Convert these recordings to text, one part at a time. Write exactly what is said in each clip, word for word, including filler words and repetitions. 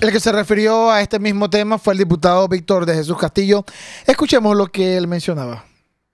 El que se refirió a este mismo tema fue el diputado Víctor de Jesús Castillo. Escuchemos lo que él mencionaba.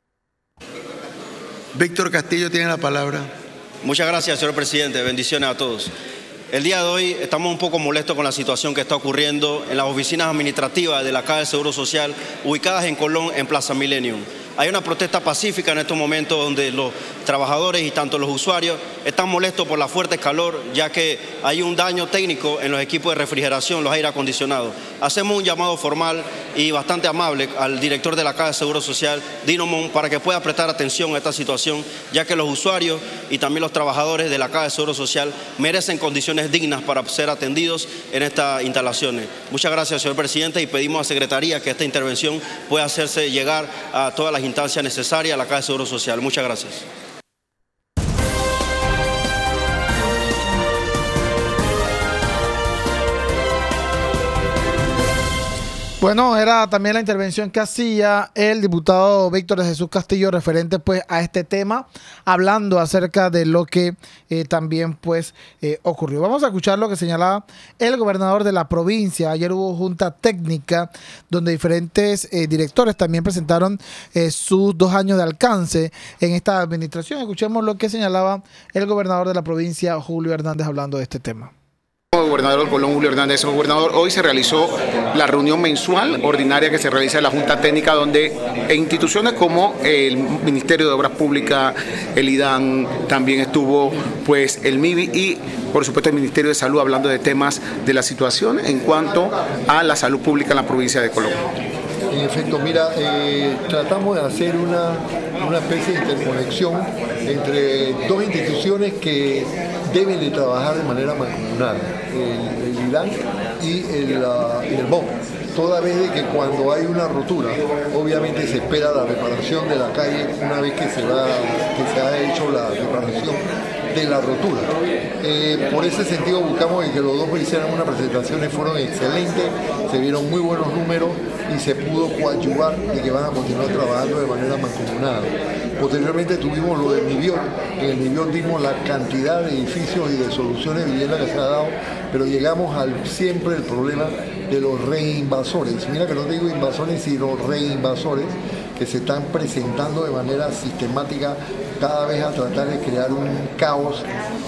Víctor Castillo tiene la palabra. Muchas gracias, señor presidente. Bendiciones a todos. El día de hoy estamos un poco molestos con la situación que está ocurriendo en las oficinas administrativas de la Caja del Seguro Social ubicadas en Colón, en Plaza Millennium. Hay una protesta pacífica en estos momentos donde los trabajadores y tanto los usuarios están molestos por la fuerte calor, ya que hay un daño técnico en los equipos de refrigeración, los aire acondicionados. Hacemos un llamado formal y bastante amable al director de la Caja de Seguro Social, Dino Mon, para que pueda prestar atención a esta situación, ya que los usuarios y también los trabajadores de la Caja de Seguro Social merecen condiciones dignas para ser atendidos en estas instalaciones. Muchas gracias, señor presidente, y pedimos a Secretaría que esta intervención pueda hacerse llegar a todas las instancias necesarias a la Caja de Seguro Social. Muchas gracias. Bueno, era también la intervención que hacía el diputado Víctor de Jesús Castillo referente pues a este tema, hablando acerca de lo que eh, también pues eh, ocurrió. Vamos a escuchar lo que señalaba el gobernador de la provincia. Ayer hubo junta técnica donde diferentes eh, directores también presentaron eh, sus dos años de alcance en esta administración. Escuchemos lo que señalaba el gobernador de la provincia, Julio Hernández, hablando de este tema. Gobernador del Colón, Julio Hernández. Gobernador, hoy se realizó la reunión mensual ordinaria que se realiza en la Junta Técnica, donde instituciones como el Ministerio de Obras Públicas, el I D A N, también estuvo pues el M I B I y por supuesto el Ministerio de Salud, hablando de temas de la situación en cuanto a la salud pública en la provincia de Colón. En efecto, mira, eh, tratamos de hacer una, una especie de interconexión entre dos instituciones que deben de trabajar de manera mancomunada, el, el I D A N y el, uh, y el M O B. Toda vez de que cuando hay una rotura, obviamente se espera la reparación de la calle una vez que se, va, que se ha hecho la reparación de la rotura. Eh, por ese sentido buscamos que los dos hicieran unas presentaciones, fueron excelentes, se vieron muy buenos números y se pudo coadyuvar de que van a continuar trabajando de manera mancomunada. Posteriormente tuvimos lo del Niviot. En el Niviot dimos la cantidad de edificios y de soluciones de vivienda que se ha dado, pero llegamos al siempre el problema de los reinvasores. Mira que no digo invasores, sino reinvasores que se están presentando de manera sistemática cada vez a tratar de crear un caos.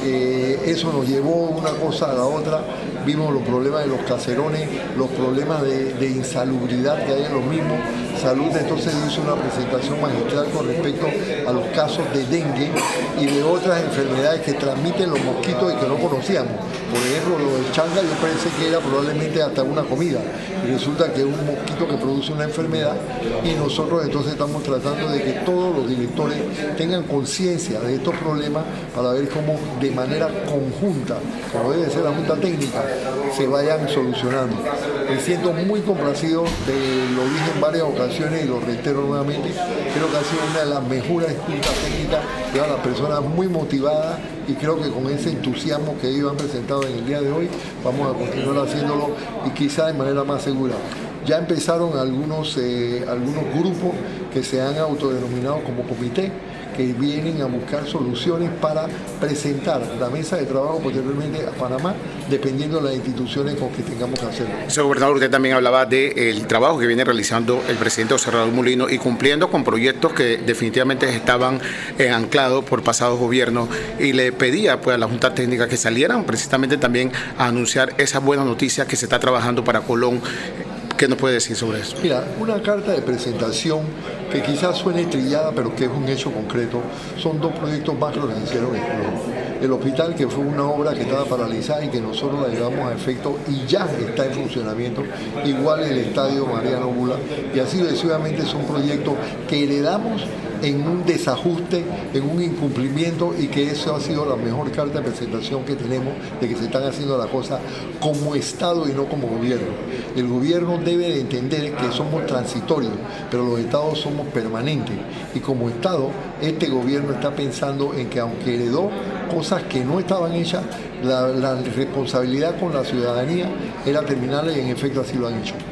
Eh, eso nos llevó una cosa a la otra. Vimos los problemas de los caserones, los problemas de, de insalubridad que hay en los mismos. Salud entonces hizo una presentación magistral con respecto a los casos de dengue y de otras enfermedades que transmiten los mosquitos y que no conocíamos. Por ejemplo, lo del changa yo pensé que era probablemente hasta una comida y resulta que es un mosquito que produce una enfermedad y nosotros entonces estamos tratando de que todos los directores tengan conciencia de estos problemas para ver cómo de manera conjunta, como debe ser la Junta Técnica, se vayan solucionando. Me siento muy complacido, de, lo dije en varias ocasiones y lo reitero nuevamente, creo que ha sido una de las mejores juntas técnicas, lleva a las personas muy motivadas y creo que con ese entusiasmo que ellos han presentado en el día de hoy, vamos a continuar haciéndolo y quizá de manera más segura. Ya empezaron algunos, eh, algunos grupos que se han autodenominado como comité, que vienen a buscar soluciones para presentar la mesa de trabajo posteriormente a Panamá, dependiendo de las instituciones con que tengamos que hacerlo. Señor gobernador, usted también hablaba del trabajo que viene realizando el presidente José Raúl Mulino y cumpliendo con proyectos que definitivamente estaban eh, anclados por pasados gobiernos, y le pedía pues a la Junta Técnica que salieran precisamente también a anunciar esa buena noticia que se está trabajando para Colón. ¿Qué nos puede decir sobre eso? Mira, una carta de presentación que quizás suene trillada, pero que es un hecho concreto. Son dos proyectos macro que se hicieron en Colón. El hospital, que fue una obra que estaba paralizada y que nosotros la llevamos a efecto y ya está en funcionamiento. Igual el estadio Mariano Bula. Y así sucesivamente son proyectos que heredamos en un desajuste, en un incumplimiento, y que eso ha sido la mejor carta de presentación que tenemos de que se están haciendo las cosas como Estado y no como gobierno. El gobierno debe de entender que somos transitorios, pero los estados somos permanentes, y como Estado este gobierno está pensando en que aunque heredó cosas que no estaban hechas, la, la responsabilidad con la ciudadanía era terminarla, y en efecto así lo han hecho.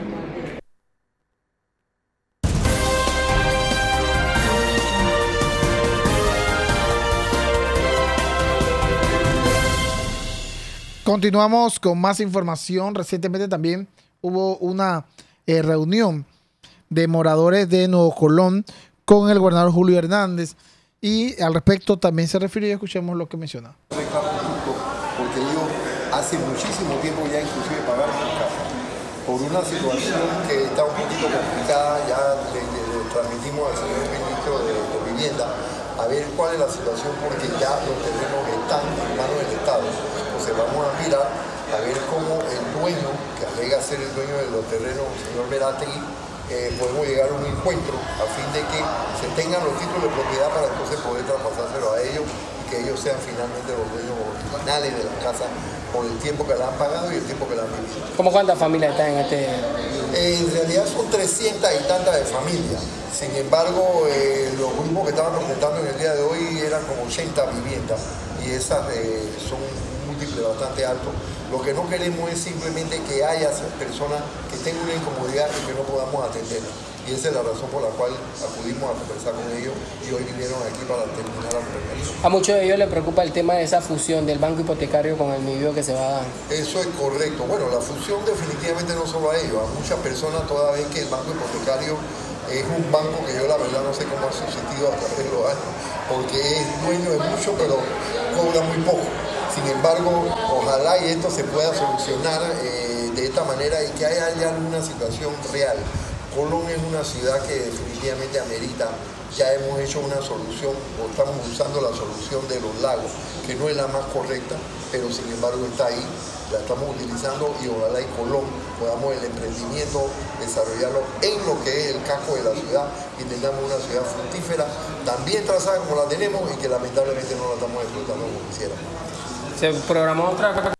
Continuamos con más información. Recientemente también hubo una eh, reunión de moradores de Nuevo Colón con el gobernador Julio Hernández y al respecto también se refirió y escuchemos lo que menciona. Porque ellos hace muchísimo tiempo ya inclusive pagaron su casa por una situación que está un poquito complicada. Ya le, le, le transmitimos al señor ministro de, de Vivienda a ver cuál es la situación, porque ya los terrenos están en manos del Estado. Entonces vamos a mirar a ver cómo el dueño, que alega ser el dueño de los terrenos, el señor Verategui, eh, podemos llegar a un encuentro a fin de que se tengan los títulos de propiedad para entonces poder traspasárselo a ellos y que ellos sean finalmente los dueños originales de la casa por el tiempo que la han pagado y el tiempo que la han vivido. ¿Cómo cuántas familias están en este...? Eh, en realidad son trescientas y tantas de familias. Sin embargo, eh, los grupos que estaban presentando en el día de hoy eran como ochenta viviendas y esas eh, son múltiples bastante altos. Lo que no queremos es simplemente que haya personas que tengan una incomodidad y que no podamos atender. Y esa es la razón por la cual acudimos a conversar con ellos y hoy vinieron aquí para terminar la conversación. A muchos de ellos les preocupa el tema de esa fusión del banco hipotecario con el MIBIO que se va a dar. Eso es correcto. Bueno, la fusión definitivamente no solo a ellos, a muchas personas toda vez que el banco hipotecario es un banco que yo la verdad no sé cómo ha subsistido a través de los años, porque es dueño de mucho pero cobra muy poco. Sin embargo, ojalá y esto se pueda solucionar eh, de esta manera y que haya, haya una situación real. Colón es una ciudad que definitivamente amerita. Ya hemos hecho una solución, o estamos usando la solución de los lagos, que no es la más correcta, pero sin embargo está ahí, la estamos utilizando y ojalá en Colón podamos el emprendimiento desarrollarlo en lo que es el casco de la ciudad y tengamos una ciudad fructífera, también trazada como la tenemos y que lamentablemente no la estamos explotando como quisiéramos. Se programó otra...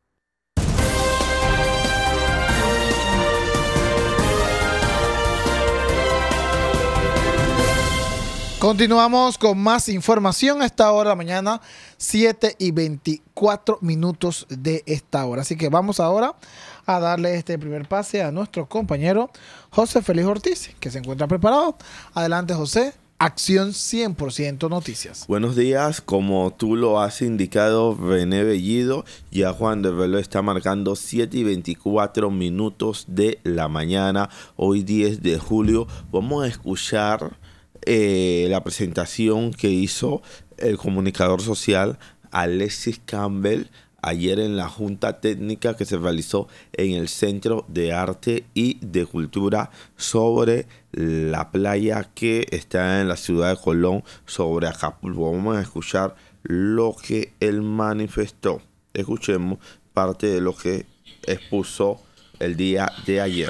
Continuamos con más información a esta hora de la mañana, siete y veinticuatro minutos de esta hora. Así que vamos ahora a darle este primer pase a nuestro compañero José Félix Ortiz, que se encuentra preparado. Adelante, José. Acción cien por ciento Noticias. Buenos días, como tú lo has indicado, René Bellido, ya Juan de Velo está marcando siete y veinticuatro minutos de la mañana, hoy diez de julio. Vamos a escuchar eh, la presentación que hizo el comunicador social Alexis Campbell ayer en la Junta Técnica que se realizó en el Centro de Arte y de Cultura sobre la playa que está en la ciudad de Colón, sobre Acapulco. Vamos a escuchar lo que él manifestó. Escuchemos parte de lo que expuso el día de ayer.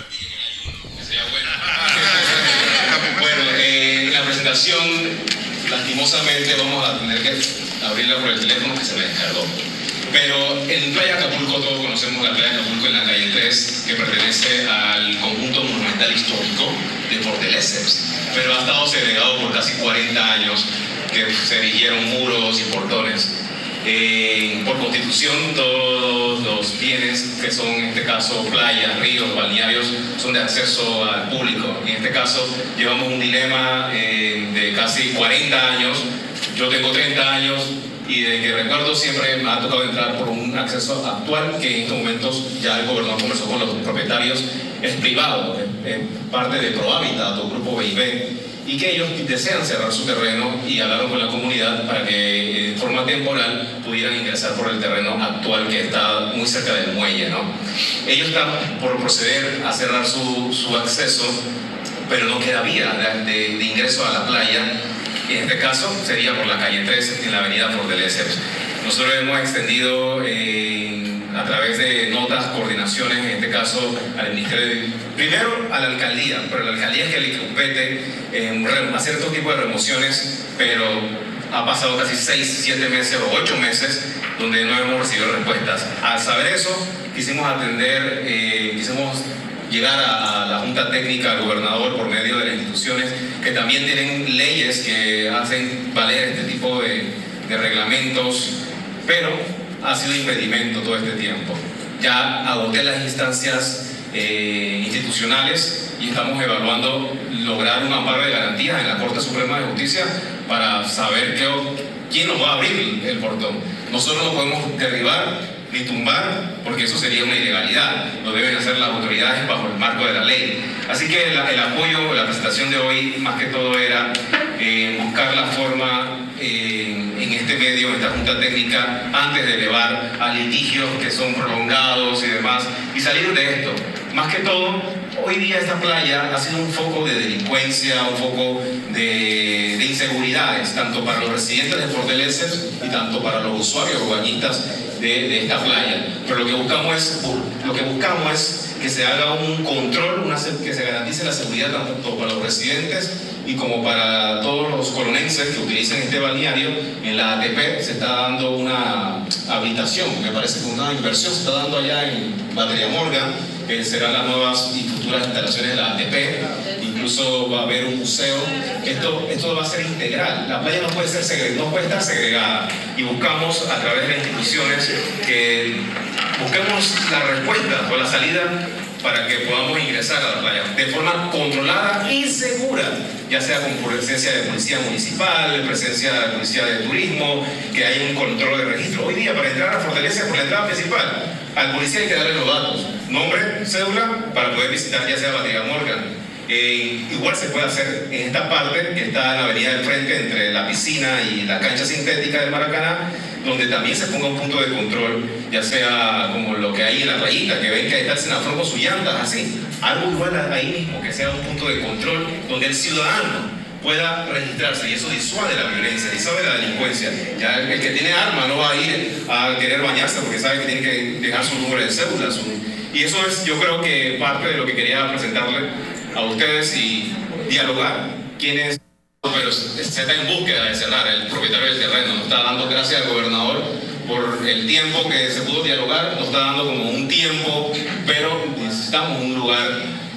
Bueno, eh, la presentación, lastimosamente, vamos a tener que abrirla por el teléfono que se me descargó. Pero en Playa Acapulco, todos conocemos la Playa Acapulco en la calle tres, que pertenece al conjunto monumental histórico de Portelesseps, pero ha estado segregado por casi cuarenta años, que se erigieron muros y portones. Eh, por constitución, todos los bienes que son, en este caso, playas, ríos, balnearios, son de acceso al público. En este caso, llevamos un dilema eh, de casi cuarenta años. Yo tengo treinta años. Y de que recuerdo siempre me ha tocado entrar por un acceso actual que en estos momentos ya el gobernador conversó con los propietarios, es privado, es, es parte de Prohábitat o Grupo B I B, y que ellos desean cerrar su terreno y hablaron con la comunidad para que de forma temporal pudieran ingresar por el terreno actual que está muy cerca del muelle, ¿no? Ellos están por proceder a cerrar su, su acceso, pero no queda vía de, de, de ingreso a la playa. En este caso sería por la calle tres en la avenida Portelesseps. Nosotros hemos extendido eh, a través de notas, coordinaciones, en este caso al Ministerio de... Primero a la alcaldía, pero la alcaldía es que le compete eh, hacer todo tipo de remociones, pero ha pasado casi seis, siete meses o ocho meses donde no hemos recibido respuestas. Al saber eso, quisimos atender, eh, quisimos llegar a, a la Junta Técnica, al gobernador, por medio de las instituciones que también tienen leyes que hacen valer este tipo de, de reglamentos, pero ha sido impedimento todo este tiempo. Ya agoté las instancias eh, institucionales y estamos evaluando lograr un amparo de garantías en la Corte Suprema de Justicia para saber qué, quién nos va a abrir el portón. Nosotros no podemos derribar ni tumbar, porque eso sería una ilegalidad. Lo deben hacer las autoridades bajo el marco de la ley. Así que la, el apoyo, la presentación de hoy, más que todo era eh, buscar la forma eh, en este medio, en esta junta técnica, antes de elevar a litigios que son prolongados y demás, y salir de esto. Más que todo, hoy día esta playa ha sido un foco de delincuencia, un foco de, de inseguridades, tanto para los residentes de Fortaleza y tanto para los usuarios o bañistas de, de esta playa. Pero lo que buscamos es, lo que buscamos es que se haga un control, una, que se garantice la seguridad tanto para los residentes y como para todos los colonenses que utilicen este balneario. En la A T P se está dando una habilitación, me parece que una inversión se está dando allá en Batería Morgan, que serán las nuevas y futuras instalaciones de la A T P. Incluso va a haber un museo. Esto, esto va a ser integral. La playa no puede, ser segre, no puede estar segregada, y buscamos a través de las instituciones que busquemos la respuesta o la salida para que podamos ingresar a la playa de forma controlada y segura, ya sea con presencia de policía municipal, presencia de policía de turismo, que haya un control de registro. Hoy día, para entrar a Fortaleza por la entrada principal, al policía hay que darle los datos, nombre, cédula, para poder visitar ya sea Batería Morgan. Eh, igual se puede hacer en esta parte que está en la avenida del frente entre la piscina y la cancha sintética del Maracaná, donde también se ponga un punto de control, ya sea como lo que hay en la rayita, que ven que ahí está el Senafrón con sus llantas, así, algo igual ahí mismo, que sea un punto de control donde el ciudadano pueda registrarse, y eso disuade la violencia, disuade la delincuencia. Ya el, el que tiene arma no va a ir a querer bañarse porque sabe que tiene que dejar su número de cédula, su, y eso es, yo creo que parte de lo que quería presentarle a ustedes y dialogar. Quienes, pero se está en búsqueda de cerrar, el propietario del terreno nos está dando, gracias al gobernador por el tiempo que se pudo dialogar, nos está dando como un tiempo, pero necesitamos un lugar.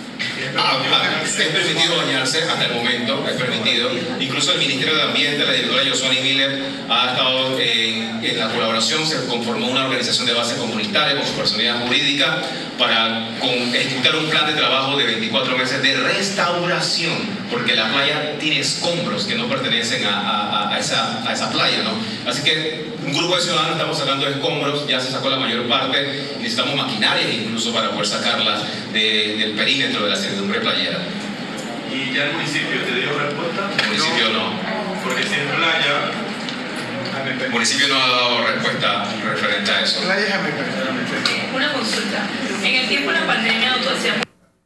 Ah, ah, es permitido bañarse hasta el momento, es permitido. Incluso el Ministerio de Ambiente, la directora Yosani Miller, ha estado en, en la colaboración, se conformó una organización de base comunitaria con su personalidad jurídica para con, ejecutar un plan de trabajo de veinticuatro meses de restauración, porque la playa tiene escombros que no pertenecen a, a, a, esa, a esa playa, ¿no? Así que un grupo de ciudadanos estamos sacando escombros, ya se sacó la mayor parte, necesitamos maquinarias incluso para poder sacarlas de, del perímetro de la servidumbre playera. ¿Y ya el municipio te dio respuesta? El municipio no. Porque si es playa... El municipio no ha dado respuesta referente a eso. Una consulta. En el tiempo de la pandemia, doctor, hacíamos...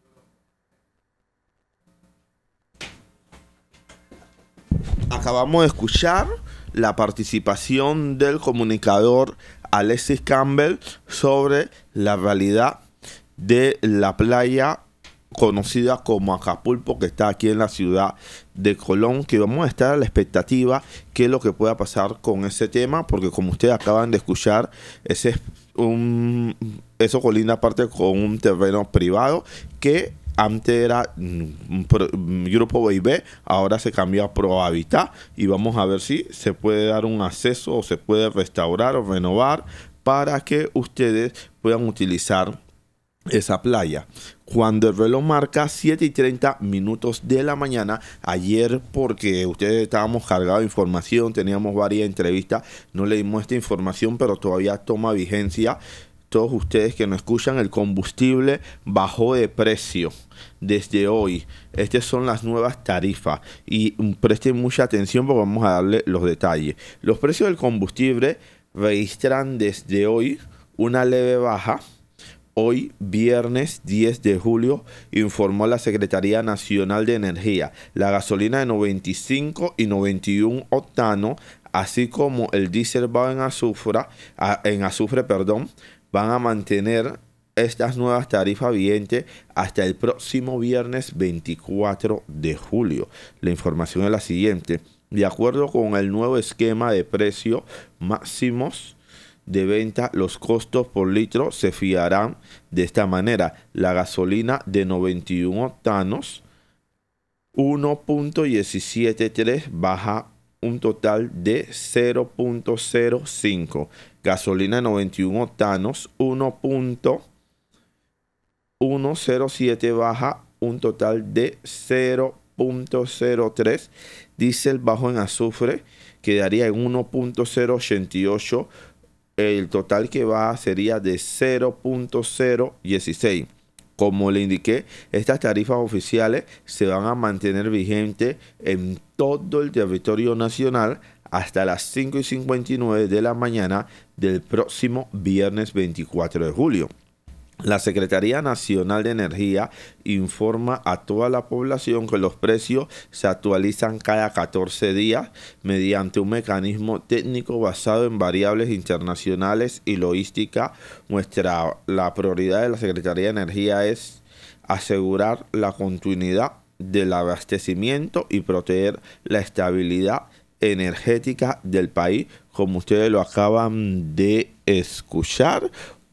Acabamos de escuchar la participación del comunicador Alexis Campbell sobre la realidad de la playa conocida como Acapulco, que está aquí en la ciudad de Colón, que vamos a estar a la expectativa qué es lo que pueda pasar con ese tema, porque como ustedes acaban de escuchar, ese es un, eso colinda aparte con un terreno privado que antes era un grupo B y B, ahora se cambió a Pro Habitat, y vamos a ver si se puede dar un acceso o se puede restaurar o renovar para que ustedes puedan utilizar esa playa. Cuando el reloj marca siete y treinta minutos de la mañana, ayer, porque ustedes estábamos cargados de información, teníamos varias entrevistas, no le dimos esta información, pero todavía toma vigencia. Todos ustedes que nos escuchan, el combustible bajó de precio desde hoy. Estas son las nuevas tarifas y presten mucha atención porque vamos a darle los detalles. Los precios del combustible registran desde hoy una leve baja. Hoy, viernes diez de julio, informó la Secretaría Nacional de Energía. La gasolina de noventa y cinco y noventa y uno octano, así como el diésel bajo en azufre, en azufre, perdón, van a mantener estas nuevas tarifas vigentes hasta el próximo viernes veinticuatro de julio. La información es la siguiente. De acuerdo con el nuevo esquema de precios máximos de venta, los costos por litro se fijarán de esta manera. La gasolina de noventa y uno octanos, uno punto diecisiete tres, baja un total de cero punto cero cinco. Gasolina de noventa y uno octanos, uno punto ciento siete, baja un total de cero punto cero tres. Diésel bajo en azufre quedaría en uno punto cero ochenta y ocho, el total que va sería de cero punto cero dieciséis. Como le indiqué, estas tarifas oficiales se van a mantener vigentes en todo el territorio nacional hasta las cinco y cincuenta y nueve de la mañana del próximo viernes veinticuatro de julio. La Secretaría Nacional de Energía informa a toda la población que los precios se actualizan cada catorce días mediante un mecanismo técnico basado en variables internacionales y logística. Nuestra, la prioridad de la Secretaría de Energía es asegurar la continuidad del abastecimiento y proteger la estabilidad energética del país, como ustedes lo acaban de escuchar.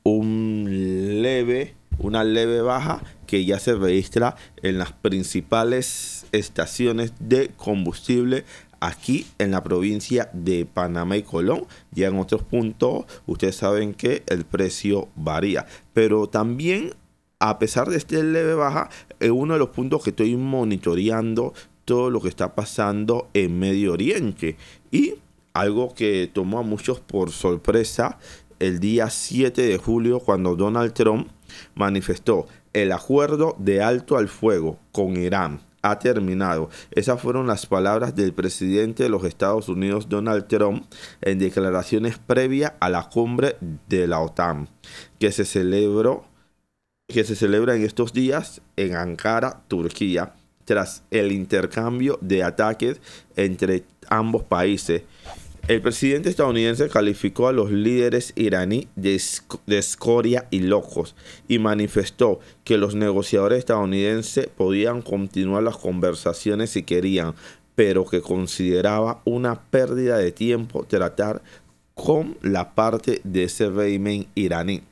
Un leve, una leve baja que ya se registra en las principales estaciones de combustible aquí en la provincia de Panamá y Colón. Ya en otros puntos ustedes saben que el precio varía, pero también a pesar de este leve baja, es uno de los puntos que estoy monitoreando todo lo que está pasando en Medio Oriente, y algo que tomó a muchos por sorpresa el día siete de julio, cuando Donald Trump manifestó: el acuerdo de alto al fuego con Irán ha terminado. Esas fueron las palabras del presidente de los Estados Unidos, Donald Trump, en declaraciones previas a la cumbre de la OTAN, que se celebró, que se celebra en estos días en Ankara, Turquía, tras el intercambio de ataques entre ambos países. El presidente estadounidense calificó a los líderes iraní de, esc- de escoria y locos, y manifestó que los negociadores estadounidenses podían continuar las conversaciones si querían, pero que consideraba una pérdida de tiempo tratar con la parte de ese régimen iraní.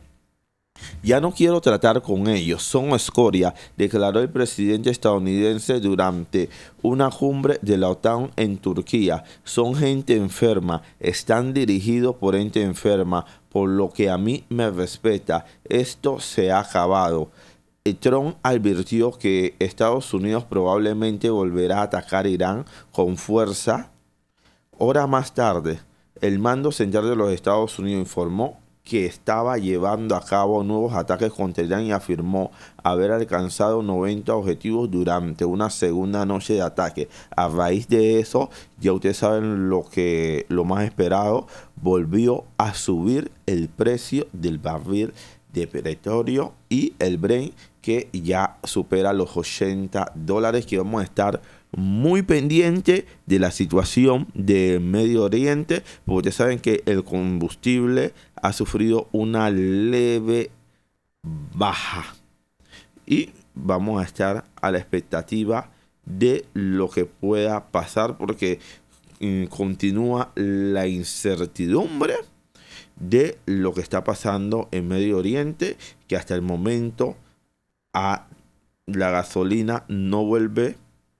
Ya no quiero tratar con ellos, son escoria, declaró el presidente estadounidense durante una cumbre de la OTAN en Turquía. Son gente enferma, están dirigidos por gente enferma, por lo que a mí me respeta. Esto se ha acabado. Trump advirtió que Estados Unidos probablemente volverá a atacar Irán con fuerza. Horas más tarde, el mando central de los Estados Unidos informó que estaba llevando a cabo nuevos ataques contra Irán y afirmó haber alcanzado noventa objetivos durante una segunda noche de ataque. A raíz de eso, ya ustedes saben lo que lo más esperado, volvió a subir el precio del barril de petróleo y el Brent, que ya supera los ochenta dólares, que vamos a estar muy pendiente de la situación de Medio Oriente, porque ustedes saben que el combustible ha sufrido una leve baja y vamos a estar a la expectativa de lo que pueda pasar, porque mm, continúa la incertidumbre de lo que está pasando en Medio Oriente, que hasta el momento a la gasolina no vuelve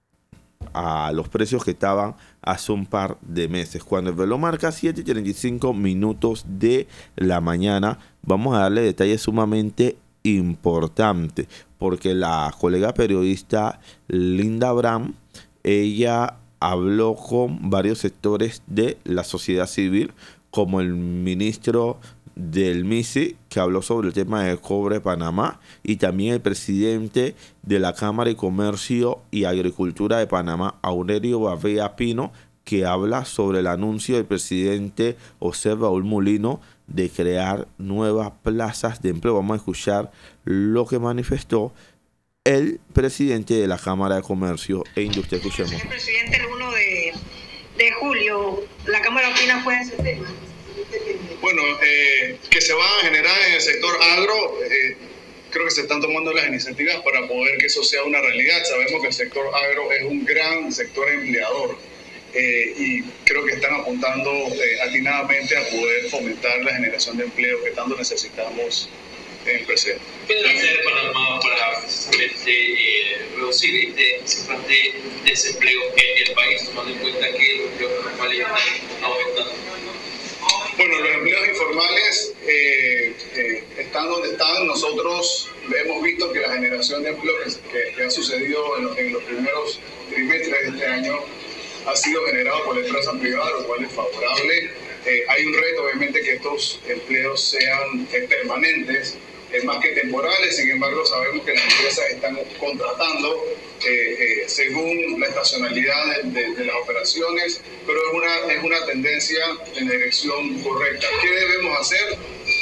a los precios que estaban hace un par de meses. Cuando el reloj marca siete y treinta y cinco minutos de la mañana, vamos a darle detalles sumamente importantes, porque la colega periodista Linda Bram, ella habló con varios sectores de la sociedad civil, como el ministro del M I S I, que habló sobre el tema de cobre Panamá, y también el presidente de la Cámara de Comercio y Agricultura de Panamá, Aurelio Barrea Pino, que habla sobre el anuncio del presidente José Raúl Mulino de crear nuevas plazas de empleo. Vamos a escuchar lo que manifestó el presidente de la Cámara de Comercio e Industria. Escuchemos. Señor presidente, el uno de, de julio, ¿la Cámara opina fue ese tema? Bueno, eh, que se va a generar en el sector agro, eh, creo que se están tomando las iniciativas para poder que eso sea una realidad. Sabemos que el sector agro es un gran sector empleador, eh, y creo que están apuntando eh, atinadamente a poder fomentar la generación de empleo que tanto necesitamos en el presente. ¿Qué debe hacer Panamá para precisamente eh, reducir este cifras de desempleo en el país, tomando en cuenta que los empleos formales están aumentando? Bueno, los empleos informales eh, eh, están donde están. Nosotros hemos visto que la generación de empleo que, que, que ha sucedido en los, en los primeros trimestres de este año ha sido generada por la empresa privada, lo cual es favorable. Eh, hay un reto, obviamente, que estos empleos sean eh, permanentes, eh, más que temporales. Sin embargo, sabemos que las empresas están contratando eh, eh, según la estacionalidad de, de, de las operaciones, pero es una, es una tendencia en la dirección correcta. ¿Qué debemos hacer?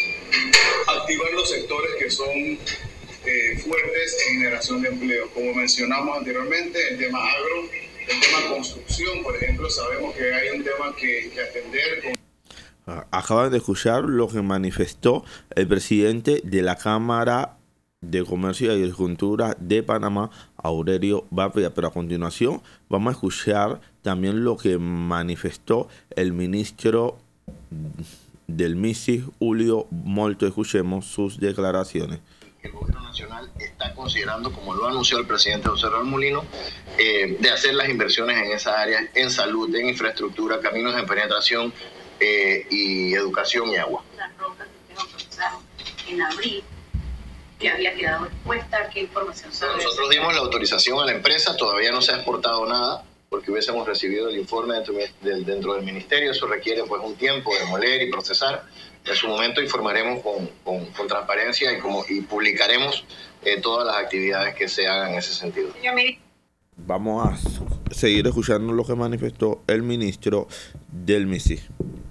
Activar los sectores que son eh, fuertes en generación de empleo. Como mencionamos anteriormente, el tema agro, el tema construcción, por ejemplo, sabemos que hay un tema que, que atender. Con... Acaban de escuchar lo que manifestó el presidente de la Cámara de Comercio y Agricultura de Panamá, Aurelio Barbia, pero a continuación vamos a escuchar también lo que manifestó el ministro del M I S I, Julio Molto. Escuchemos sus declaraciones. El gobierno nacional está considerando, como lo anunció el presidente José Raúl Mulino, eh, de hacer las inversiones en esas áreas, en salud, en infraestructura, caminos de penetración eh, y educación y agua. Las rocas que se autorizaron en abril, que había quedado expuesta, ¿qué información sobre eso? Nosotros dimos la autorización a la empresa, todavía no se ha exportado nada, porque hubiésemos recibido el informe dentro del, dentro del ministerio. Eso requiere pues un tiempo de moler y procesar. En su momento informaremos con, con, con transparencia y, como, y publicaremos eh, todas las actividades que se hagan en ese sentido. Vamos a seguir escuchando lo que manifestó el ministro del M I S I.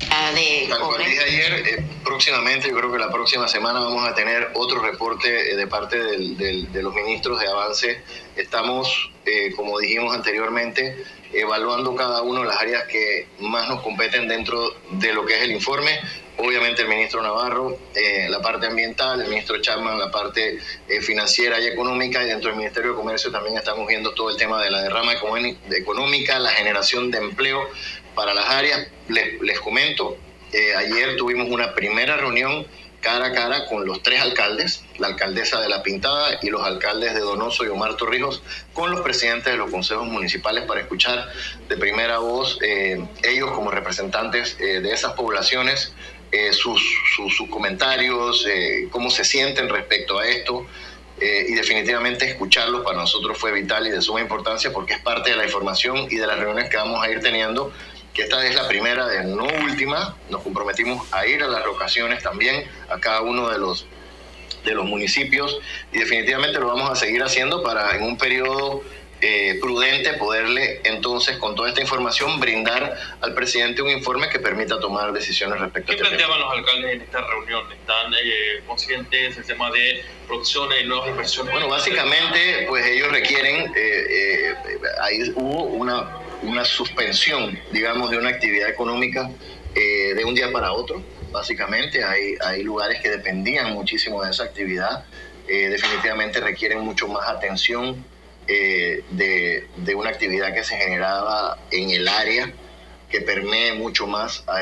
Tal cual dije ayer, eh, próximamente, yo creo que la próxima semana vamos a tener otro reporte eh, de parte del, del, de los ministros de avance. Estamos, eh, como dijimos anteriormente, evaluando cada uno de las áreas que más nos competen dentro de lo que es el informe. Obviamente el ministro Navarro, eh, la parte ambiental, el ministro Chapman, la parte eh, financiera y económica, y dentro del Ministerio de Comercio también estamos viendo todo el tema de la derrama económica, la generación de empleo para las áreas. Les, les comento, eh, ayer tuvimos una primera reunión cara a cara con los tres alcaldes, la alcaldesa de La Pintada y los alcaldes de Donoso y Omar Torrijos, con los presidentes de los consejos municipales para escuchar de primera voz eh, ellos como representantes eh, de esas poblaciones, eh, sus, sus, sus comentarios, eh, cómo se sienten respecto a esto. Eh, y definitivamente escucharlos para nosotros fue vital y de suma importancia, porque es parte de la información y de las reuniones que vamos a ir teniendo, que esta es la primera de no última. Nos comprometimos a ir a las locaciones también, a cada uno de los, de los municipios, y definitivamente lo vamos a seguir haciendo para en un periodo eh, prudente poderle entonces, con toda esta información, brindar al presidente un informe que permita tomar decisiones respecto a ¿Qué planteaban los alcaldes en esta reunión? ¿Están eh, conscientes del tema de producción y nuevas inversiones? Bueno, básicamente, pues ellos requieren, eh, eh, ahí hubo una, una suspensión, digamos, de una actividad económica eh, de un día para otro. Básicamente hay, hay lugares que dependían muchísimo de esa actividad, eh, definitivamente requieren mucho más atención eh, de, de una actividad que se generaba en el área, que permee mucho más. A...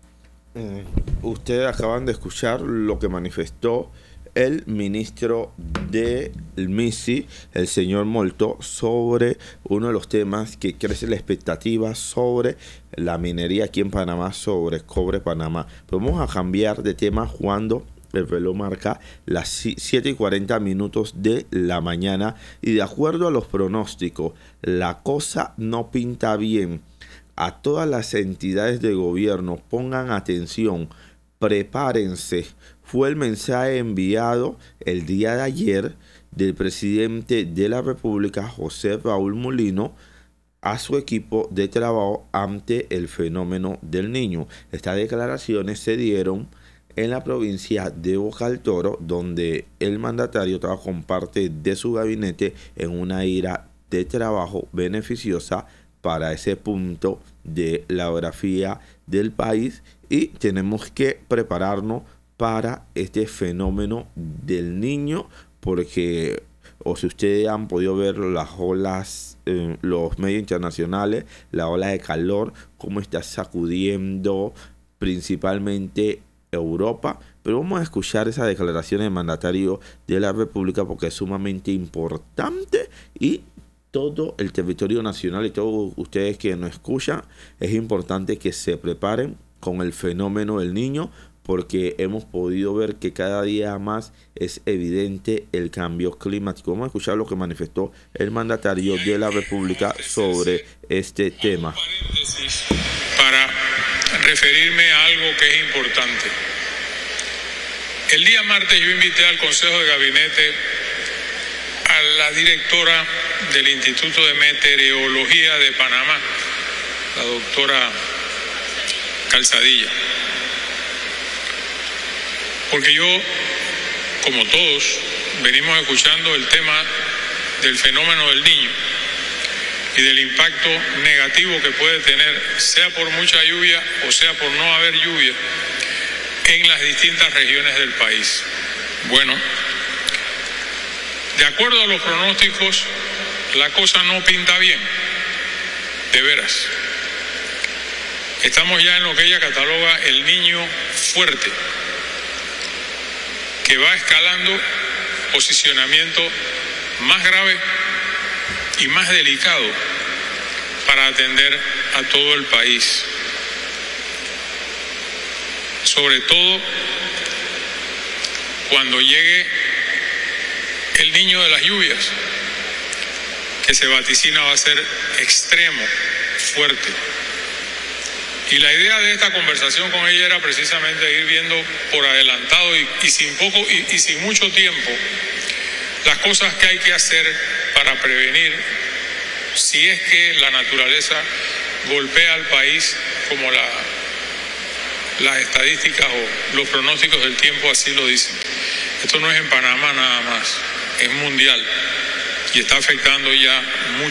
Mm, ustedes acaban de escuchar lo que manifestó el ministro del M I S I, el señor Molto, sobre uno de los temas que crece la expectativa sobre la minería aquí en Panamá, sobre Cobre Panamá. Pero vamos a cambiar de tema cuando el reloj marca las siete y cuarenta minutos de la mañana, y de acuerdo a los pronósticos, la cosa no pinta bien. A todas las entidades de gobierno, pongan atención, prepárense. Fue el mensaje enviado el día de ayer del presidente de la República, José Raúl Mulino, a su equipo de trabajo ante el fenómeno del Niño. Estas declaraciones se dieron en la provincia de Boca del Toro, donde el mandatario estaba con parte de su gabinete en una gira de trabajo beneficiosa para ese punto de la geografía del país, y tenemos que prepararnos para este fenómeno del Niño, porque, o si ustedes han podido ver las olas, eh, los medios internacionales, la ola de calor, cómo está sacudiendo principalmente Europa. Pero vamos a escuchar esa declaración del mandatario de la República, porque es sumamente importante, y todo el territorio nacional y todos ustedes que nos escuchan, es importante que se preparen con el fenómeno del Niño, porque hemos podido ver que cada día más es evidente el cambio climático. Vamos a escuchar lo que manifestó el mandatario de la República sobre este tema. Para referirme a algo que es importante. El día martes yo invité al Consejo de Gabinete a la directora del Instituto de Meteorología de Panamá, la doctora Calzadilla, porque yo, como todos, venimos escuchando el tema del fenómeno del Niño y del impacto negativo que puede tener, sea por mucha lluvia o sea por no haber lluvia, en las distintas regiones del país. Bueno, de acuerdo a los pronósticos, la cosa no pinta bien, de veras. Estamos ya en lo que ella cataloga el Niño fuerte, que va escalando posicionamiento más grave y más delicado para atender a todo el país. Sobre todo cuando llegue el Niño de las lluvias, que se vaticina va a ser extremo, fuerte. Y la idea de esta conversación con ella era precisamente ir viendo por adelantado y, y sin poco y, y sin mucho tiempo las cosas que hay que hacer para prevenir si es que la naturaleza golpea al país como la, las estadísticas o los pronósticos del tiempo así lo dicen. Esto no es en Panamá nada más, es mundial y está afectando ya mucho.